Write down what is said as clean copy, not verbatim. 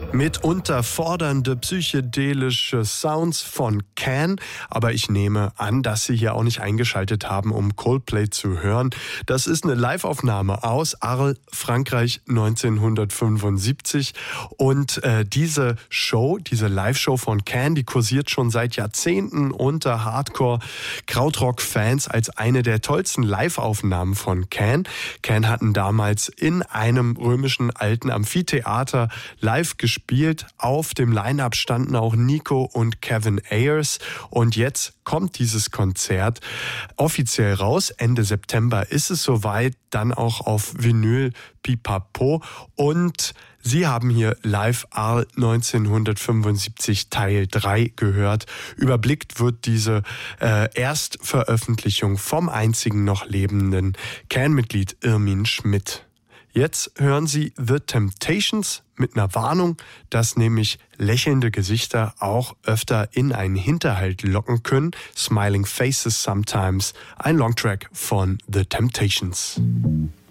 Mitunter fordernde psychedelische Sounds von Can, aber ich nehme an, dass Sie hier auch nicht eingeschaltet haben, um Coldplay zu hören. Das ist eine Live-Aufnahme aus Arles, Frankreich 1975 und diese Live-Show von Can, die kursiert schon seit Jahrzehnten unter Hardcore-Krautrock-Fans als eine der tollsten Live-Aufnahmen von Can. Can hatten damals in einem römischen alten Amphitheater live gespielt. Auf dem Line-Up standen auch Nico und Kevin Ayers. Und jetzt kommt dieses Konzert offiziell raus. Ende September ist es soweit, dann auch auf Vinyl Pipapo. Und Sie haben hier live Arles 1975 Teil 3 gehört. Überblickt wird diese Erstveröffentlichung vom einzigen noch lebenden Can-Mitglied Irmin Schmidt. Jetzt hören Sie The Temptations mit einer Warnung, dass nämlich lächelnde Gesichter auch öfter in einen Hinterhalt locken können. Smiling Faces Sometimes, ein Longtrack von The Temptations.